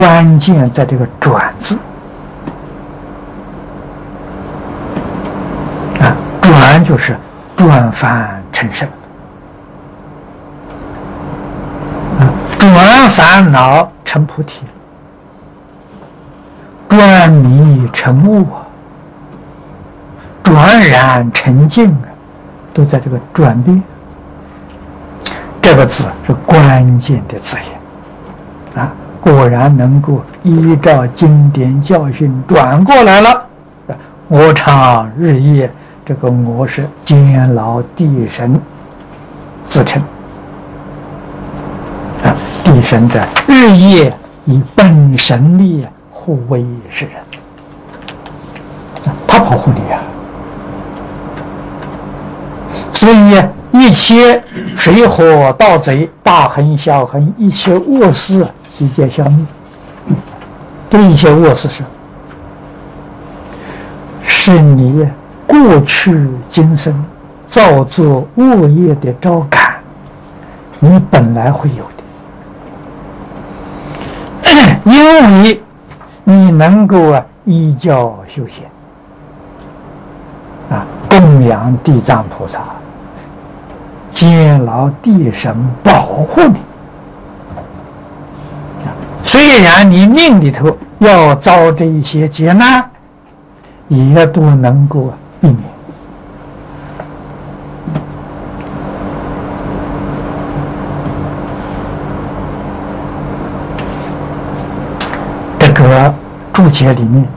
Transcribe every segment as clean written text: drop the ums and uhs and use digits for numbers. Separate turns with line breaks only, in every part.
关键在这个转字啊，转就是转凡成圣转烦恼成菩提，转迷成悟啊，转染成净啊，都在这个转变。这个字是关键的字眼啊，果然能够依照经典教训转过来了。我常日夜，这个我是监牢地神自称啊，地神在日夜以本神力护卫世人，他保护你啊。所以一切水火盗贼、大横小横，一切恶事悉皆消灭。这一切恶事是你过去今生造作恶业的招感，你本来会有的，因为你能够依教修行啊，供养地藏菩萨，监牢地神保护你。虽然你命里头要遭这一些劫难，也都能够避免。这个注解里面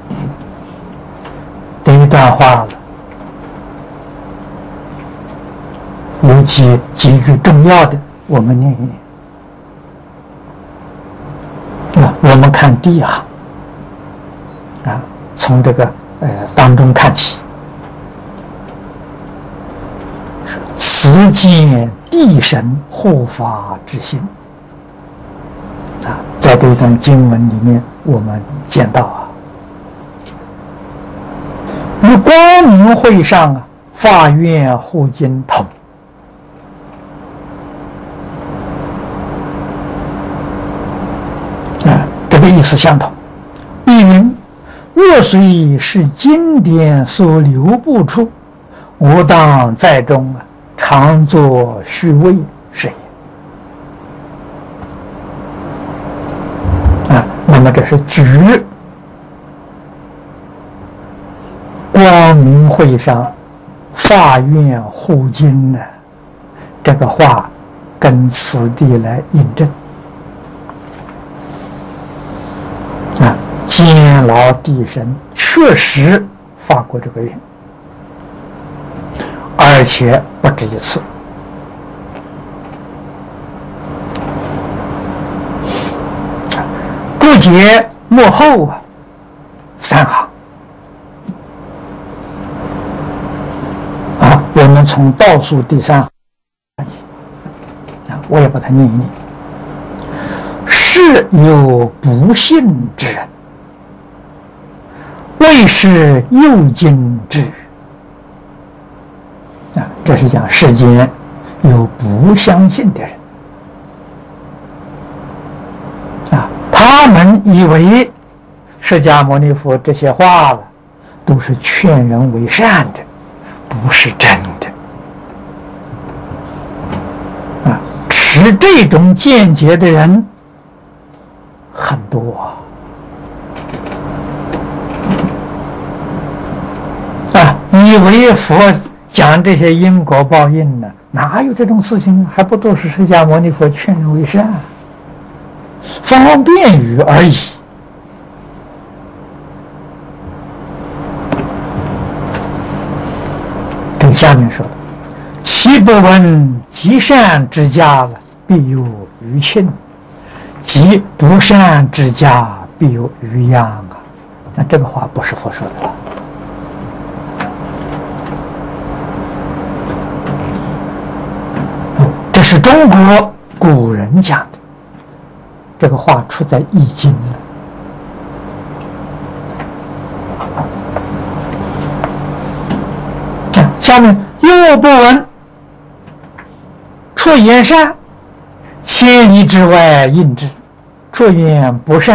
的一段话了，有几句重要的，我们念一念。我们看第一行啊，从这个当中看起，此见地神护法之心啊，在这段经文里面我们见到啊，与光明会上啊，法院护经同。这个意思相同，必云恶虽是经典所留不出，我当在中常作虚伪是也。那么这是举光明会上法院护经呢，这个话跟此地来印证。监牢地神确实发过这个愿，而且不止一次。注解幕后三行我们从倒数第三行看起我也把它念一念。是有不信之人，为是诱经之这是讲世间有不相信的人他们以为释迦牟尼佛这些话了都是劝人为善的，不是真的持这种见解的人很多以为佛讲这些因果报应呢，哪有这种事情还不都是释迦牟尼佛劝人为善，方便语而已。跟下面说的，其不闻极善之家必有余庆，极不善之家必有余殃那这个话不是佛说的这是中国古人讲的，这个话出在《易经》下面又不闻出言善，千里之外应之；出言不善。